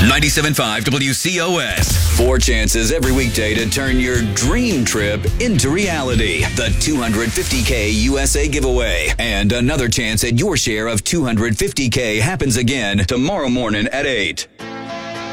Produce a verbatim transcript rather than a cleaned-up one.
ninety-seven point five W C O S. Four chances every weekday to turn your dream trip into reality. The two hundred fifty K U S A giveaway. And another chance at your share of two hundred fifty K happens again tomorrow morning at eight.